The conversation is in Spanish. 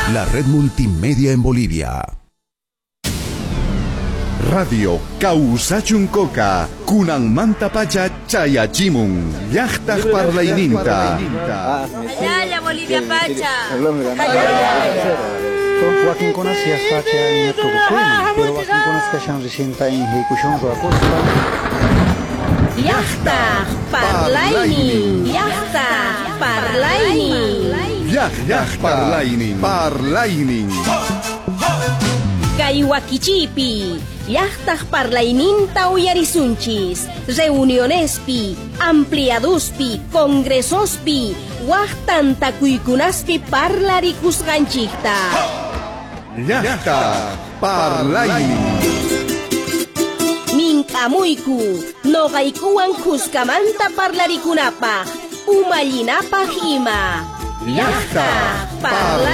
La red multimedia en Bolivia. Radio Causachuncoca, Kunan Mantapacha Chayachimun, Yachtaj Parlaininta. Allá, Bolivia Pacha. Joaquín conoce hasta que pero Joaquín conoce que se sienta en ejecución de acosta. Yachtaj Parlainin. Yachtaj Parlainin. Yachtaj Parlainin. Kaywakichipi, Yachtaj Parlaininta uyarisunchis, reunionespi, ampliaduspi, congresospi, Wachtanta kuykunaspi parlarikusqanchikta. Yachtaj Parlainin. Minkamuyku, noqaykuwan kuskamanta parlarikunapaq, umallinapaq ima. Yachtaj Parlainin.